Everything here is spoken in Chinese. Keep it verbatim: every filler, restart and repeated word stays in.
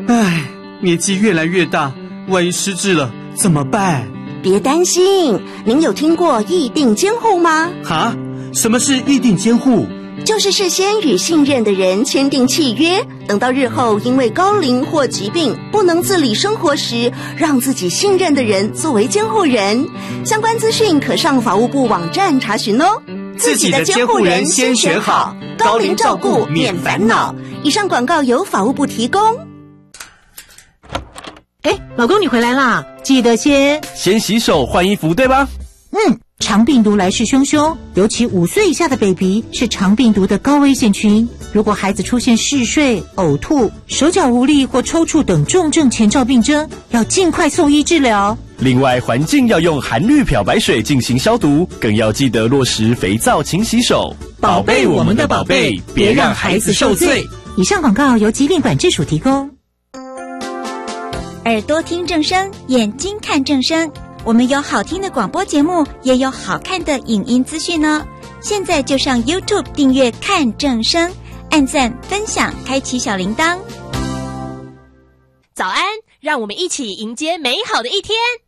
唉，年纪越来越大，万一失智了怎么办？ 别担心，您有听过议定监护吗？ 哈？什么是议定监护？ 就是事先与信任的人签订契约，等到日后因为高龄或疾病不能自理生活时，让自己信任的人作为监护人。相关资讯可上法务部网站查询哦。 自己的监护人先选好，高龄照顾免烦恼。 以上广告由法务部提供。 哎，老公你回来啦，记得先先洗手换衣服，对吧？ 嗯，肠病毒来势汹汹，尤其五岁以下的 baby 是肠病毒的高危险群。如果孩子出现嗜睡、呕吐、手脚无力或抽搐等重症前兆病征，要尽快送医治疗。 另外，环境要用含氯漂白水进行消毒，更要记得落实肥皂勤洗手， 宝贝我们的宝贝，别让孩子受罪。以上广告由疾病管制署提供。 耳朵听正声，眼睛看正声。我们有好听的广播节目，也有好看的影音资讯呢。现在就上 YouTube 订阅看正声，按赞、分享，开启小铃铛。 早安，让我们一起迎接美好的一天。